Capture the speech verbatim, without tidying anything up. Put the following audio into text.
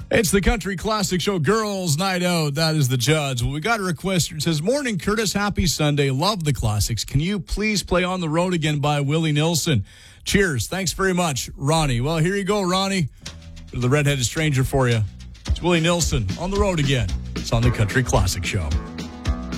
It's the Country Classic Show, Girls Night Out. That is the judge. Well, we got a request. It says, morning, Curtis. Happy Sunday. Love the classics. Can you please play On the Road Again by Willie Nilsson? Cheers. Thanks very much, Ronnie. Well, here you go, Ronnie. The redheaded stranger for you. It's Willie Nilsson, On the Road Again. It's on the Country Classic Show.